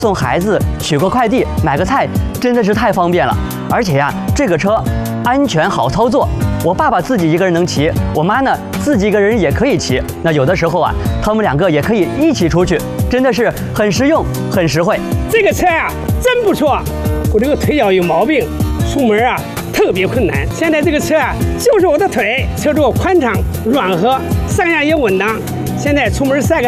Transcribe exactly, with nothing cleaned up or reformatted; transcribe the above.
送孩子、取个快递、买个菜，真的是太方便了。而且呀，这个车安全好操作。我爸爸自己一个人能骑，我妈呢自己一个人也可以骑。那有的时候啊，他们两个也可以一起出去，真的是很实用、很实惠。 这个车啊，真不错。我这个腿脚有毛病，出门啊特别困难。现在这个车啊，就是我的腿，车座宽敞、软和，上下也稳当。现在出门晒个